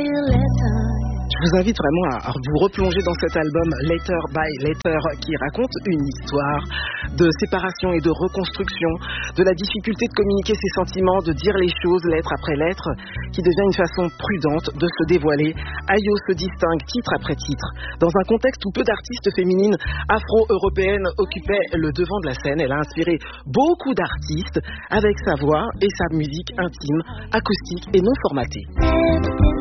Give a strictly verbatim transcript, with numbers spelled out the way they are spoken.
Je vous invite vraiment à vous replonger dans cet album Letter by Letter qui raconte une histoire de séparation et de reconstruction, de la difficulté de communiquer ses sentiments, de dire les choses lettre après lettre, qui devient une façon prudente de se dévoiler. Ayo se distingue titre après titre. Dans un contexte où peu d'artistes féminines afro-européennes occupaient le devant de la scène, elle a inspiré beaucoup d'artistes avec sa voix et sa musique intime, acoustique et non formatée.